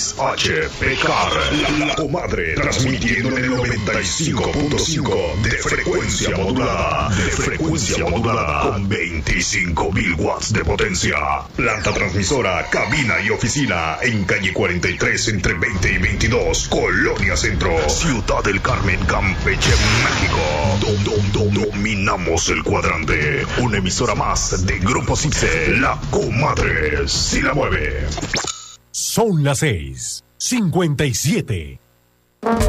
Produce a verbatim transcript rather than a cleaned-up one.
seis H P C A R, La, la Comadre, transmitiendo en el noventa y cinco punto cinco de frecuencia modulada, de frecuencia modulada, con veinticinco mil watts de potencia. Planta transmisora, cabina y oficina, en calle cuarenta y tres, entre veinte y veintidós, Colonia Centro, Ciudad del Carmen, Campeche, México. Dom, dom, dom, dominamos el cuadrante. Una emisora más de Grupo Cipse, La Comadre, si la mueve. Son las seis, cincuenta y siete.